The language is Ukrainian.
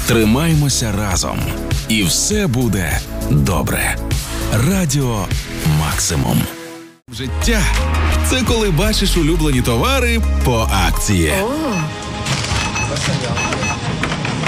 Тримаймося разом. І все буде добре. Радіо Максимум. Життя – це коли бачиш улюблені товари по акції.